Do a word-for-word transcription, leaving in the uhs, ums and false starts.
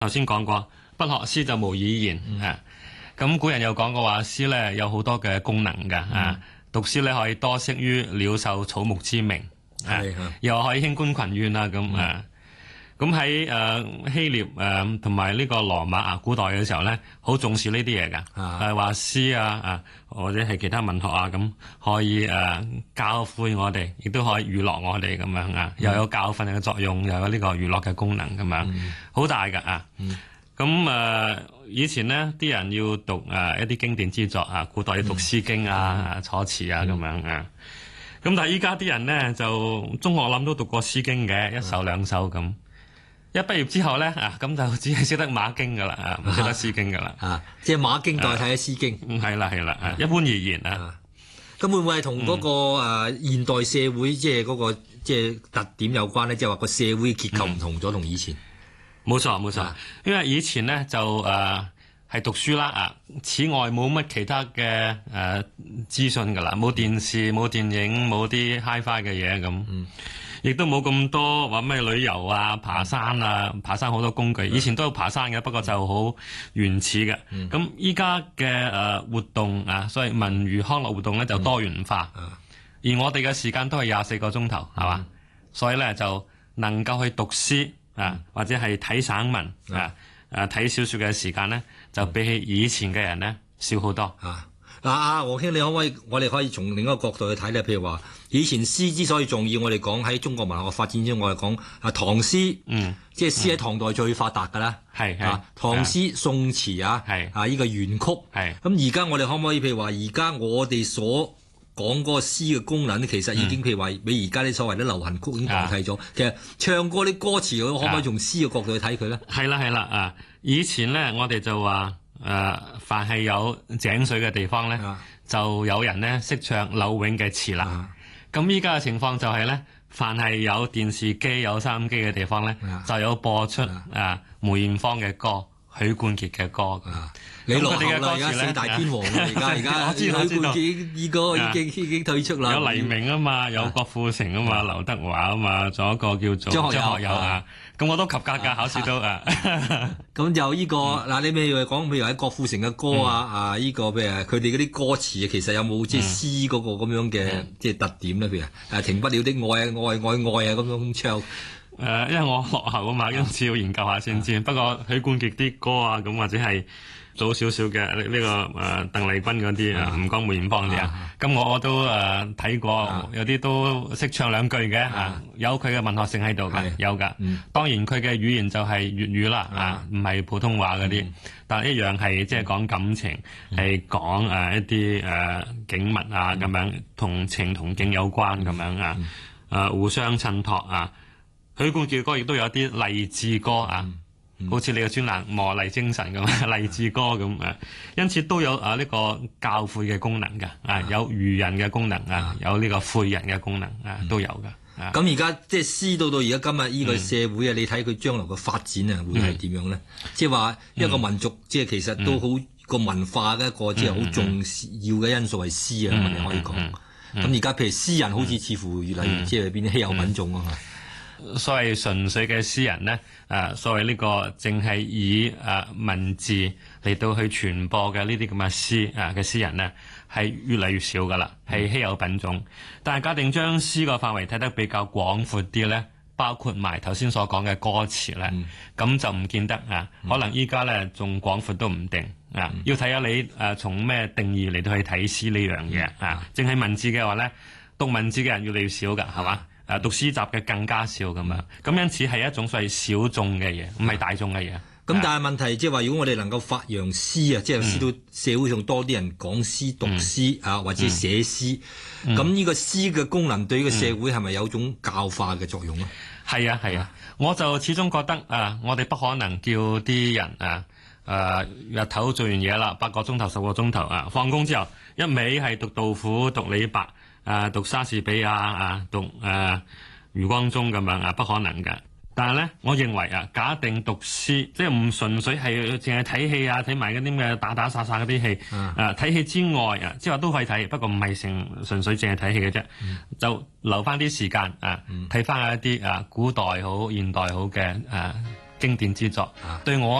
頭先講過，不學詩就無以言、嗯、啊。咁古人有講過話，詩咧有好多嘅功能㗎、嗯、啊。讀詩咧可以多識於鳥獸草木之名，啊、又可以輕觀群怨啊咁、嗯、啊。咁喺誒希臘誒同埋呢個羅馬啊古代嘅時候咧，好重視呢啲嘢㗎。誒話詩啊啊或者係其他文學啊咁，可以誒、啊、教誨我哋，亦都可以娛樂我哋咁樣啊，又有教訓嘅作用，又有呢個娛樂嘅功能咁樣，好、嗯、大㗎啊！咁誒、啊、以前呢啲人要讀誒、啊、一啲經典之作啊，古代要讀《詩經》啊、嗯、楚辭啊咁樣啊。咁但係依家啲人咧就中學諗都讀過《詩經》嘅一首兩首咁。一畢業之後咧啊，咁就只係識得馬經噶啦啊，唔識得詩經噶啦啊，即係馬經代替咗詩經。 嗯，係啦係啦啊，一般而言啊， 咁會唔會係同嗰個誒現代社會即係嗰個即係特點有關咧？即係話個社會結構唔同咗，同以前。 冇錯冇錯，因為以前咧就誒係讀書啦啊，此外冇乜其他嘅誒資訊噶啦，冇電視冇電影冇啲 hi-fi 嘅嘢咁。嗯亦都冇咁多話咩旅遊啊、爬山啊、爬山好多工具。以前都有爬山嘅，不過就好原始嘅。咁依家嘅誒活動啊，所謂文娛康樂活動咧就多元化。嗯、而我哋嘅時間都係廿四個鐘頭，係嘛、嗯？所以咧就能夠去讀詩啊，或者係睇散文啊、誒睇小說嘅時間咧，就比起以前嘅人咧少好多。啊嗱，阿黃兄，你可唔可以我哋可以從另一個角度去睇咧？譬如話，以前詩之所以重要，我哋講喺中國文學發展之中，我哋講啊唐詩，嗯，即係詩喺唐代最發達㗎啦，係係、啊、唐詩、宋詞啊，係啊呢、這個元曲，係咁而家我哋可唔可以譬如話，而家我哋所講嗰個詩嘅功能咧，其實已經譬如話，比而家啲所謂啲流行曲已經代替咗。其實唱歌啲歌詞，可唔可以從詩嘅角度去睇佢咧？ 係啦係啦啊！以前咧，我哋就話。誒、呃，凡係有井水嘅地方咧、啊，就有人咧識唱柳永嘅詞啦。咁依家嘅情況就係咧，凡係有電視機、有收音機嘅地方咧、啊，就有播出啊、呃、梅艷芳嘅歌、許冠傑嘅歌。啊、你落後啦，而家四大天王啦，而家而家許冠傑呢個已經已經退出啦。有黎明啊嘛，有郭富城啊嘛，劉、啊、德華啊嘛，仲有一個叫做張學友啊。咁我都及格㗎，考試都啊。 咁就呢個嗱，你譬如講，譬如喺郭富城嘅歌啊，嗯、啊呢個譬如佢哋嗰啲歌詞啊，其實有冇即係詩嗰個咁樣嘅即係特點咧？譬如誒停不了的愛啊，愛愛愛啊咁樣唱。誒、 呃，因為我落後啊嘛，因此要研究下先知。不過許冠傑啲歌啊，咁或者係早少少嘅呢個誒、呃、鄧麗君嗰啲啊，唔講梅艷芳啲啊。咁我我都誒睇、呃、過，啊、有啲都識唱兩句嘅啊，啊，有佢嘅文學性喺度嘅，有㗎、嗯。當然佢嘅語言就係粵語啦，啊，唔係普通話嗰啲、嗯，但係一樣係即係講感情，係、嗯、講誒一啲誒、呃、景物啊咁、嗯、樣，同情同景有關咁樣啊，誒、嗯呃、互相襯托啊。許冠傑嘅歌亦都有啲勵志歌啊。嗯好似你嘅專欄磨礪精神咁勵志歌咁啊，因此都有啊呢個教誨嘅功能㗎，啊有愚人嘅功能啊，有呢個誨人嘅功能啊，都有㗎。 咁而家即係詩到到而家今日呢個社會啊、嗯，你睇佢將來嘅發展啊，會係點樣咧？即係話一個民族，即、嗯、係其實都好個文化嘅一個即係好重要嘅因素係詩啊，我哋可以講。咁而家譬如詩人好似似乎越嚟越即係變啲稀有品種啊嘛。 所謂純粹嘅詩人咧，誒，所謂呢個淨係以誒文字嚟到去傳播嘅呢啲咁嘅詩啊嘅詩人咧，係越嚟越少噶啦，係稀有品種。但係假定將詩個範圍睇得比較廣闊啲咧，包括埋頭先所講嘅歌詞咧，咁、嗯、就唔見得啊。可能依家咧仲廣闊都唔定啊、嗯，要睇下你誒從咩定義嚟到去睇詩呢樣嘢啊。淨係文字嘅話咧，讀文字嘅人越嚟越少噶，係嘛？誒讀詩集嘅更加少咁樣，咁因此係一種所謂小眾嘅嘢，唔係大眾嘅嘢。 咁但係問題即係話，如果我哋能夠發揚詩啊，即係使到社會上多啲人講詩、讀詩啊、嗯，或者寫詩，咁、嗯、呢個詩嘅功能對呢個社會係咪有種教化嘅作用咧？ 係、嗯、啊係啊，啊，我就始終覺得啊，我哋不可能叫啲人啊誒、啊、日頭做完嘢啦，八個鐘頭、十個鐘頭啊，放工之後一味係讀杜甫、讀李白。誒、啊，讀莎士比亞啊，讀誒、啊、余光中咁樣啊，不可能㗎。但係咧，我認為啊，假定讀詩，即係唔純粹係淨係睇戲啊，睇埋嗰啲咩打打殺殺嗰啲戲。誒，睇戲之外啊，即係話都可以睇，不過唔係成純粹淨係睇戲嘅啫，就留翻啲時間啊，睇翻一啲啊古代好、現代好嘅誒經典之作，對我